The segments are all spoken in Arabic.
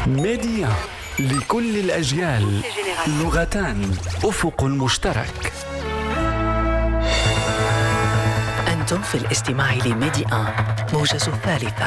ميديا لكل الأجيال، لغتان، أفق مشترك. أنتم في الاستماع لميديا موجز الثالثة.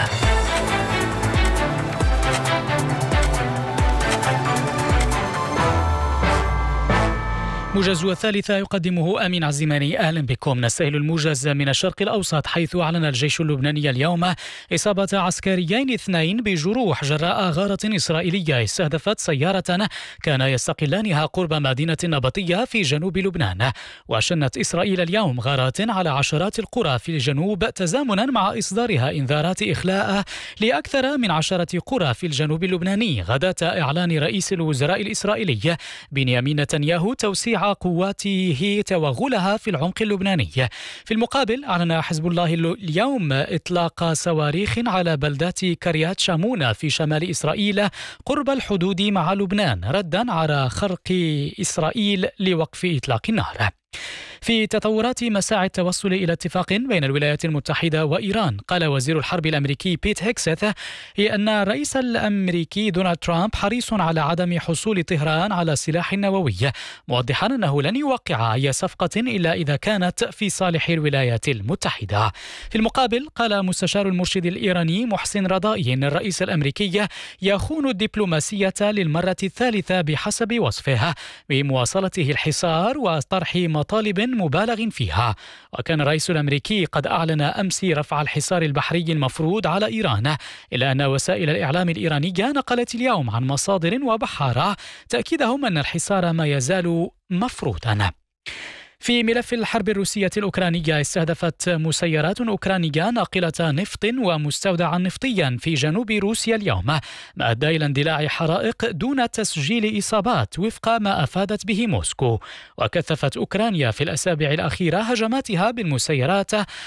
موجز الثالثة يقدمه أمين عزيماني. أهلا بكم. نستهل الموجز من الشرق الأوسط، حيث أعلن الجيش اللبناني اليوم إصابة عسكريين 2 بجروح جراء غارة إسرائيلية استهدفت سيارة كان يستقلانها قرب مدينة نبطية في جنوب لبنان. وشنت إسرائيل اليوم غارات على عشرات القرى في الجنوب تزامنا مع إصدارها إنذارات إخلاء لأكثر من 10 قرى في الجنوب اللبناني غداة إعلان رئيس الوزراء الإسرائيلي بنيامين نتنياهو توسيع قواته توغلها في العمق اللبناني. في المقابل أعلن حزب الله اليوم إطلاق صواريخ على بلدة كريات شامونة في شمال إسرائيل قرب الحدود مع لبنان، ردا على خرق إسرائيل لوقف إطلاق النار. في تطورات مساعي التوصل إلى اتفاق بين الولايات المتحدة وإيران، قال وزير الحرب الأمريكي بيت هيكسث أن الرئيس الأمريكي دونالد ترامب حريص على عدم حصول طهران على سلاح نووي، موضحا أنه لن يوقع أي صفقة إلا إذا كانت في صالح الولايات المتحدة. في المقابل قال مستشار المرشد الإيراني محسن رضائي أن الرئيس الأمريكي يخون الدبلوماسية للمرة الثالثة بحسب وصفه بمواصلته الحصار وطرح مطالب مبالغ فيها. وكان الرئيس الأمريكي قد أعلن أمس رفع الحصار البحري المفروض على إيران، إلا أن وسائل الإعلام الإيرانية نقلت اليوم عن مصادر وبحارة تأكيدهم أن الحصار ما يزال مفروضا. في ملف الحرب الروسية الأوكرانية، استهدفت مسيرات أوكرانية ناقلة نفط ومستودعا نفطيا في جنوب روسيا اليوم، ما أدى إلى اندلاع حرائق دون تسجيل إصابات وفق ما أفادت به موسكو. وكثفت أوكرانيا في الأسابيع الأخيرة هجماتها بالمسيرات